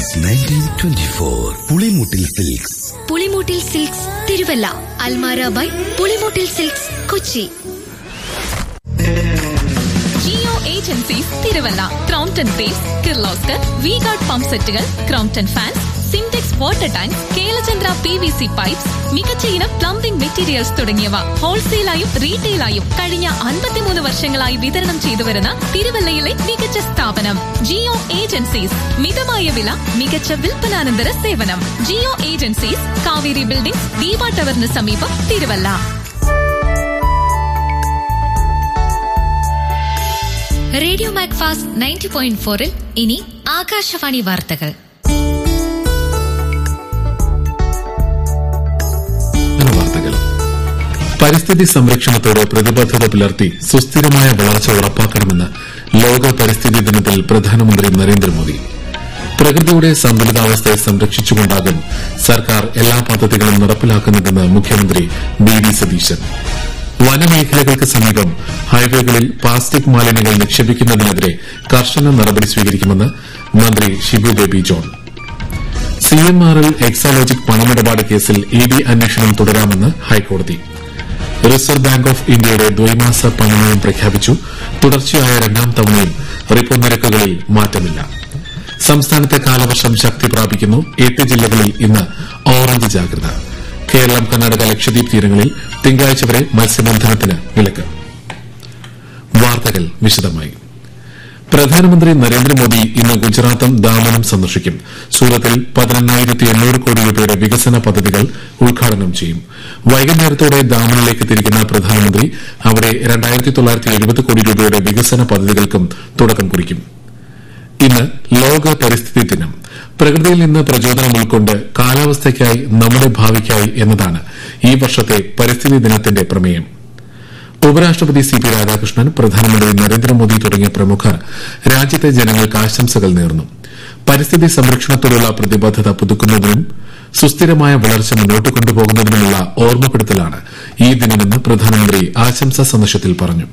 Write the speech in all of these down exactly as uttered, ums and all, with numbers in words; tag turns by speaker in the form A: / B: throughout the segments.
A: Since nineteen twenty four. Pulimoottil silks.
B: Pulimoottil silks Thiruvalla. Almara by Pulimoottil silks Kochi.
C: Jio agencies Thiruvalla. Crompton base, Kirloskar, V guard pump സെറ്റുകൾ, Crompton fans, Simtex water tank, Kelachandra P V C pipes, മികച്ച ഇനം plumbing materials തുടങ്ങിയവ ഹോൾസെയിലായും റീറ്റെയിലായും കഴിഞ്ഞ അൻപത്തിമൂന്ന് വർഷങ്ങളായി വിതരണം ചെയ്തുവരുന്ന തിരുവല്ലയിലെ മികച്ച സ്ഥാപനം ജിയോ ഏജൻസീസ്. മിതമായ വില, മികച്ച വിൽപ്പനാനന്തര സേവനം. ജിയോ ഏജൻസീസ്, കാവേരി ബിൽഡിംഗ്, ദീപ ടവറിന് സമീപം, Thiruvalla.
B: Radio Macfast ninety point ഫോറിൽ ഇനി ആകാശവാണി വാർത്തകൾ.
D: പരിസ്ഥിതി സംരക്ഷണത്തോട് പ്രതിബദ്ധത പുലർത്തി സുസ്ഥിരമായ വളർച്ച ഉറപ്പാക്കണമെന്ന് ലോക പരിസ്ഥിതി ദിനത്തിൽ പ്രധാനമന്ത്രി നരേന്ദ്രമോദി. പ്രകൃതിയുടെ സന്തുലിതാവസ്ഥയെ സംരക്ഷിച്ചുകൊണ്ടാകും സർക്കാർ എല്ലാ പദ്ധതികളും നടപ്പിലാക്കുന്നതെന്ന് മുഖ്യമന്ത്രി വി ഡി സതീശൻ. വനമേഖലകൾക്ക് സമീപം ഹൈവേകളിൽ പ്ലാസ്റ്റിക് മാലിന്യങ്ങൾ നിക്ഷേപിക്കുന്നതിനെതിരെ കർശന നടപടി സ്വീകരിക്കുമെന്ന് മന്ത്രി Shibu baby John. C M R L Exalogic പണമിടപാട് കേസിൽ ഇ ഡി അന്വേഷണം തുടരാമെന്ന് ഹൈക്കോടതി. റിസർവ് ബാങ്ക് ഓഫ് ഇന്ത്യയുടെ ദ്വൈമാസ പണനയം പ്രഖ്യാപിച്ചു. തുടർച്ചയായ രണ്ടാം തവണയും റിപ്പോ നിരക്കുകളിൽ മാറ്റമില്ല. സംസ്ഥാനത്തെ കാലവർഷം ശക്തി പ്രാപിക്കുന്നു. എട്ട് ജില്ലകളിൽ ഇന്ന് ഓറഞ്ച് ജാഗ്രത. കേരളം, കർണാടക, ലക്ഷദ്വീപ് തീരങ്ങളിൽ തിങ്കളാഴ്ച വരെ മത്സ്യബന്ധനത്തിന് വിലക്ക്. വാർത്തകൾ വിശദമായി. പ്രധാനമന്ത്രി നരേന്ദ്രമോദി ഇന്ന് ഗുജറാത്തും ദാമനും സന്ദർശിക്കും. സൂറത്തിൽ പതിനെണ്ണായിരത്തി എണ്ണൂറ് കോടി രൂപയുടെ വികസന പദ്ധതികൾ ഉദ്ഘാടനം ചെയ്യും. വൈകുന്നേരത്തോടെ ദാമനിലേക്ക് തിരിക്കുന്ന പ്രധാനമന്ത്രി അവിടെ രണ്ടായിരത്തി തൊള്ളായിരത്തി എഴുപത് കോടി രൂപയുടെ വികസന പദ്ധതികൾക്കും തുടക്കം കുറിക്കും. ഇന്ന് ലോക പരിസ്ഥിതി ദിനം. പ്രകൃതിയിൽ നിന്ന് പ്രചോദനം ഉൾക്കൊണ്ട് കാലാവസ്ഥയ്ക്കായി, നമ്മുടെ ഭാവിക്കായി എന്നതാണ് ഈ വർഷത്തെ പരിസ്ഥിതി ദിനത്തിന്റെ പ്രമേയം. ഉപരാഷ്ട്രപതി സി പി രാധാകൃഷ്ണൻ, പ്രധാനമന്ത്രി നരേന്ദ്രമോദി തുടങ്ങിയ പ്രമുഖർ രാജ്യത്തെ ജനങ്ങൾക്ക് ആശംസകൾ നേർന്നു. പരിസ്ഥിതി സംരക്ഷണത്തോടുള്ള പ്രതിബദ്ധത പുതുക്കുന്നതിനും സുസ്ഥിരമായ വളർച്ച മുന്നോട്ട് കൊണ്ടുപോകുന്നതിനുമുള്ള ഓർമ്മപ്പെടുത്തലാണ് ഈ ദിനമെന്ന് പ്രധാനമന്ത്രി ആശംസാ സന്ദേശത്തിൽ പറഞ്ഞു.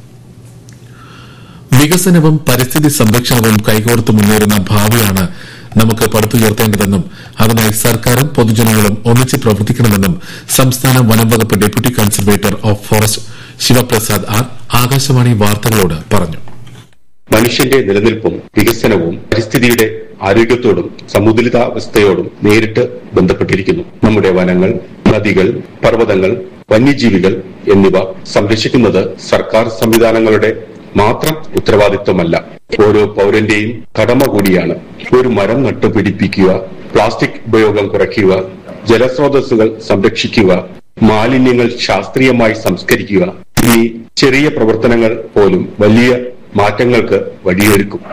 D: വികസനവും പരിസ്ഥിതി സംരക്ഷണവും കൈകോർത്ത് മുന്നേറുന്ന ഭാവിയാണ് നമുക്ക് പടുത്തുയർത്തേണ്ടതെന്നും അതിനായി സർക്കാരും പൊതുജനങ്ങളും ഒന്നിച്ച് പ്രവർത്തിക്കണമെന്നും സംസ്ഥാന വനംവകുപ്പ് deputy conservator of forest Sivaprasad R Akashvani വാർത്തകളോട് പറഞ്ഞു.
E: മനുഷ്യന്റെ നിലനിൽപ്പും വികസനവും പരിസ്ഥിതിയുടെ ആരോഗ്യത്തോടും സമുദ്രിതാവസ്ഥയോടും നേരിട്ട് ബന്ധപ്പെട്ടിരിക്കുന്നു. നമ്മുടെ വനങ്ങൾ, നദികൾ, പർവ്വതങ്ങൾ, വന്യജീവികൾ എന്നിവ സംരക്ഷിക്കുന്നത് സർക്കാർ സംവിധാനങ്ങളുടെ മാത്രം ഉത്തരവാദിത്വമല്ല, ഓരോ പൌരന്റെയും കടമ കൂടിയാണ്. ഒരു മരം നട്ടുപിടിപ്പിക്കുക, പ്ലാസ്റ്റിക് ഉപയോഗം കുറയ്ക്കുക, ജലസ്രോതസ്സുകൾ സംരക്ഷിക്കുക, മാലിന്യങ്ങൾ ശാസ്ത്രീയമായി സംസ്കരിക്കുക, ഈ ചെറിയ പ്രവർത്തനങ്ങൾ പോലും വലിയ മാറ്റങ്ങൾക്ക് വഴിയൊരുക്കും.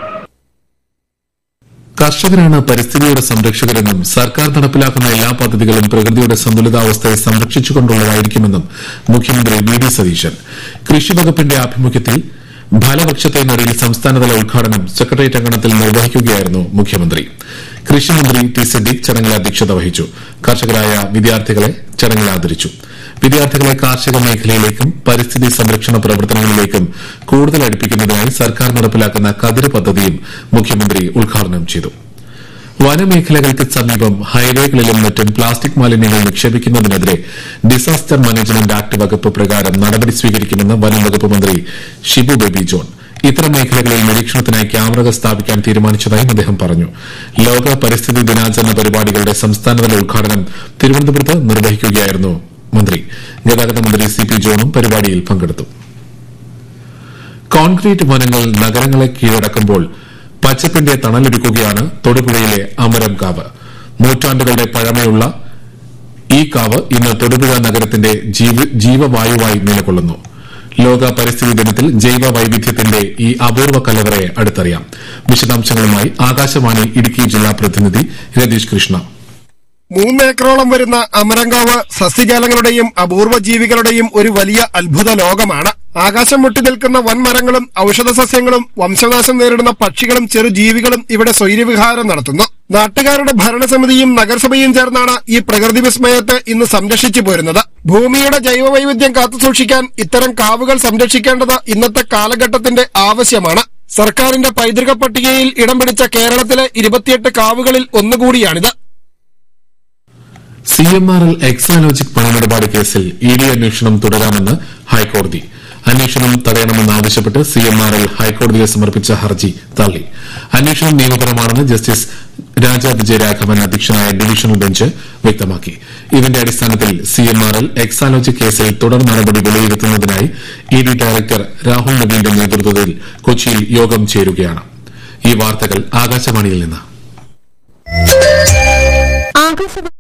D: കർഷകരാണ് പരിസ്ഥിതിയുടെ സംരക്ഷകരെന്നും സർക്കാർ നടപ്പിലാക്കുന്ന എല്ലാ പദ്ധതികളും പ്രകൃതിയുടെ സന്തുലിതാവസ്ഥയെ സംരക്ഷിച്ചുകൊണ്ടുള്ളതായിരിക്കുമെന്നും മുഖ്യമന്ത്രി വി ഡി സതീശൻ. കൃഷിവകുപ്പിന്റെ ആഭിമുഖ്യത്തിൽ ഫലവൃക്ഷത്തെ നടയിൽ സംസ്ഥാനതല ഉദ്ഘാടനം സെക്രട്ടേറിയറ്റ് അങ്കണത്തിൽ നിർവഹിക്കുകയായിരുന്നു മുഖ്യമന്ത്രി. കൃഷിമന്ത്രി ടി സിദ്ദീഖ് ചടങ്ങിൽ അധ്യക്ഷത വഹിച്ചു. കർഷകരായ വിദ്യാർത്ഥികളെ ചടങ്ങിൽ ആദരിച്ചു. വിദ്യാർത്ഥികളെ കാർഷിക മേഖലയിലേക്കും പരിസ്ഥിതി സംരക്ഷണ പ്രവർത്തനങ്ങളിലേക്കും കൂടുതൽ അടുപ്പിക്കുന്നതിനായി സർക്കാർ നടപ്പിലാക്കുന്ന കതിര് പദ്ധതിയും മുഖ്യമന്ത്രി ഉദ്ഘാടനം ചെയ്തു. വനമേഖലകൾക്ക് സമീപം ഹൈവേകളിലും മറ്റും പ്ലാസ്റ്റിക് മാലിന്യങ്ങൾ നിക്ഷേപിക്കുന്നതിനെതിരെ ഡിസാസ്റ്റർ മാനേജ്മെന്റ് ആക്ട് വകുപ്പ് പ്രകാരം നടപടി സ്വീകരിക്കുമെന്ന് വനം വകുപ്പ് മന്ത്രി ഷിബു ബേബി ജോൺ. ഇത്തരം മേഖലകളിൽ നിരീക്ഷണത്തിനായി ക്യാമറകൾ സ്ഥാപിക്കാൻ തീരുമാനിച്ചതായും അദ്ദേഹം പറഞ്ഞു. ലോക പരിസ്ഥിതി ദിനാചരണ പരിപാടികളുടെ സംസ്ഥാനതല ഉദ്ഘാടനം തിരുവനന്തപുരത്ത് നിർവഹിക്കുകയായിരുന്നു മന്ത്രി. ഗതാഗത മന്ത്രി സി പി ജോണും പരിപാടിയിൽ പങ്കെടുത്തു. കോൺക്രീറ്റ് വനങ്ങൾ നഗരങ്ങളെ കീഴടക്കുമ്പോൾ പച്ചപ്പിന്റെ തണലൊരുക്കുകയാണ് തൊടുപുഴയിലെ അമരം കാവ്. നൂറ്റാണ്ടുകളുടെ പഴമയുള്ള ഈ കാവ് ഇന്ന് തൊടുപുഴ നഗരത്തിന്റെ ജീവവായുവായി നിലകൊള്ളുന്നു. ലോക പരിസ്ഥിതി ദിനത്തിൽ ജൈവ വൈവിധ്യത്തിന്റെ ഈ അപൂർവ കലവറയെ അടുത്തറിയാം. വിശദാംശങ്ങളുമായി ആകാശവാണി ഇടുക്കി ജില്ലാ പ്രതിനിധി രതീഷ് കൃഷ്ണ.
F: മൂന്നേക്കറോളം വരുന്ന അമരങ്കാവ് സസ്യജാലങ്ങളുടെയും അപൂർവ ജീവികളുടെയും ഒരു വലിയ അത്ഭുത ലോകമാണ്. ആകാശം മുട്ടി നിൽക്കുന്ന വൻമരങ്ങളും ഔഷധ സസ്യങ്ങളും വംശനാശം നേരിടുന്ന പക്ഷികളും ചെറുജീവികളും ഇവിടെ സ്വൈര്യവിഹാരം നടത്തുന്നു. നാട്ടുകാരുടെ ഭരണസമിതിയും നഗരസഭയും ചേർന്നാണ് ഈ പ്രകൃതി വിസ്മയത്തെ ഇന്ന് സംരക്ഷിച്ചു പോരുന്നത്. ഭൂമിയുടെ ജൈവവൈവിധ്യം കാത്തുസൂക്ഷിക്കാൻ ഇത്തരം കാവുകൾ സംരക്ഷിക്കേണ്ടത് ഇന്നത്തെ കാലഘട്ടത്തിന്റെ ആവശ്യമാണ്. സർക്കാരിന്റെ പൈതൃക പട്ടികയിൽ ഇടം പിടിച്ച കേരളത്തിലെ ഇരുപത്തിയെട്ട് കാവുകളിൽ ഒന്നുകൂടിയാണിത്.
D: C M R L Exalogic പണമിടപാട് കേസിൽ ഇ ഡി അന്വേഷണം തുടരാമെന്ന് ഹൈക്കോടതി. അന്വേഷണം തടയണമെന്നാവശ്യപ്പെട്ട് സി എം ആർ എൽ ഹൈക്കോടതിയെ സമർപ്പിച്ച ഹർജി തള്ളി. അന്വേഷണം നിയമപരമാണെന്ന് ജസ്റ്റിസ് രാജ വിജയരാഘവൻ അധ്യക്ഷനായ ഡിവിഷണൽ ബെഞ്ച് വ്യക്തമാക്കി. ഇതിന്റെ അടിസ്ഥാനത്തിൽ C M R L Exalogic കേസിൽ തുടർ നടപടി വിലയിരുത്തുന്നതിനായി ഇ ഡി ഡയറക്ടർ രാഹുൽ നവീന്റെ നേതൃത്വത്തിൽ കൊച്ചിയിൽ യോഗം ചേരുകയാണ്. ഈ വാർത്തകൾ ആകാശവാണിയിൽ നിന്ന്.